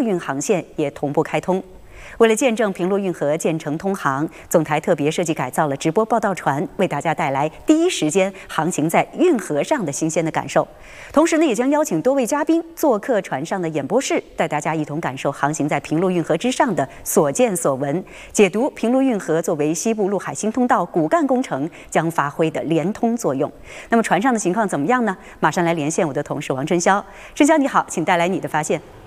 运航线也同步开通。为了见证平陆运河建成通航，总台特别设计改造了直播报道船，为大家带来第一时间航行在运河上的新鲜的感受。同时呢，也将邀请多位嘉宾做客船上的演播室，带大家一同感受航行在平陆运河之上的所见所闻，解读平陆运河作为西部陆海新通道骨干工程将发挥的联通作用。那么船上的情况怎么样呢？马上来连线我的同事王春霄。春霄你好，请带来你的发现。